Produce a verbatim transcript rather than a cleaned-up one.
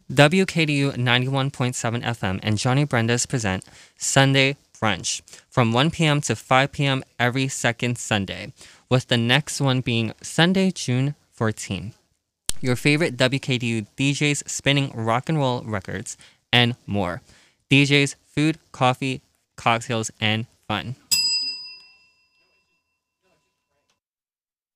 W K D U ninety-one point seven F M and Johnny Brenda's present Sunday Brunch from one p.m. to five p.m. every second Sunday, with the next one being Sunday, June fourteenth. Your favorite W K D U D Js spinning rock and roll records and more. D Js, food, coffee, cocktails, and fun.